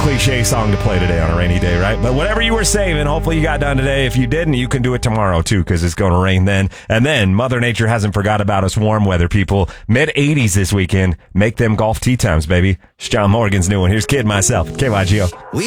cliche song to play today on a rainy day, right? But whatever you were saving, hopefully you got done today. If you didn't, you can do it tomorrow too, because it's going to rain then. And then Mother Nature hasn't forgot about us warm weather people. Mid-80s this weekend. Make them golf tee times, baby. It's John Morgan's new one. Here's Kid Myself. KYGO.